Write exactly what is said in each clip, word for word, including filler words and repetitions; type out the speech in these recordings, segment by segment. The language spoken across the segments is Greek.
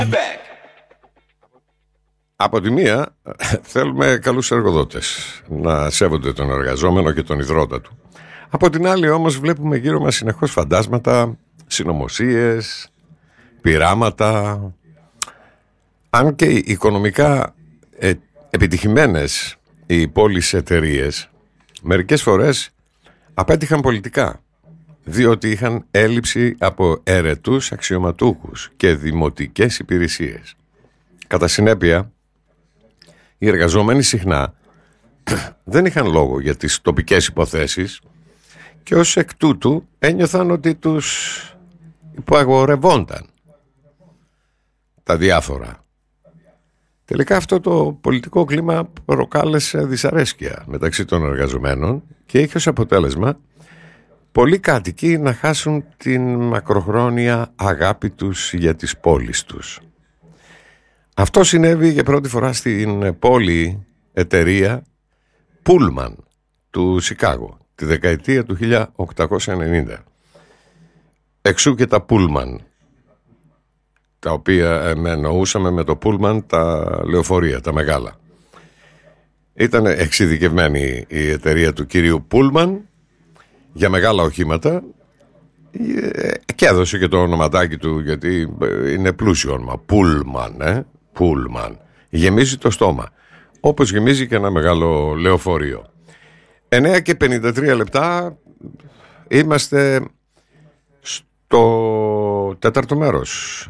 Από τη μία θέλουμε καλούς εργοδότες να σέβονται τον εργαζόμενο και τον ιδρώτα του. Από την άλλη όμως βλέπουμε γύρω μας συνεχώς φαντάσματα, συνωμοσίες, πειράματα. Αν και οικονομικά ε, επιτυχημένες οι πόλεις εταιρείες, μερικές φορές απέτυχαν πολιτικά, διότι είχαν έλλειψη από αιρετούς αξιωματούχους και δημοτικές υπηρεσίες. Κατά συνέπεια, οι εργαζόμενοι συχνά δεν είχαν λόγο για τις τοπικές υποθέσεις και ως εκ τούτου ένιωθαν ότι τους υποαγορευόνταν τα διάφορα. Τελικά αυτό το πολιτικό κλίμα προκάλεσε δυσαρέσκεια μεταξύ των εργαζομένων και είχε ως αποτέλεσμα πολλοί κάτοικοι να χάσουν την μακροχρόνια αγάπη τους για τις πόλεις τους. Αυτό συνέβη για πρώτη φορά στην πόλη εταιρεία Pullman του Σικάγο τη δεκαετία του χίλια οκτακόσια ενενήντα. Εξού και τα Pullman, τα οποία εννοούσαμε με το Pullman τα λεωφορεία, τα μεγάλα. Ήταν εξειδικευμένη η εταιρεία του κυρίου Pullman για μεγάλα οχήματα και έδωσε και το ονοματάκι του, γιατί είναι πλούσιο όνομα, Pullman, ε? Pullman. Γεμίζει το στόμα, όπως γεμίζει και ένα μεγάλο λεωφορείο. εννιά και πενήντα τρία λεπτά, είμαστε στο τέταρτο μέρος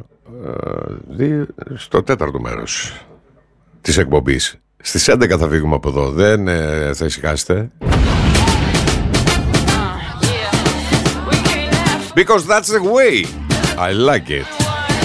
στο τέταρτο μέρος της εκπομπής. Στις έντεκα θα φύγουμε από εδώ. Δεν ε, θα ησυχάσετε. Because that's the way I like it.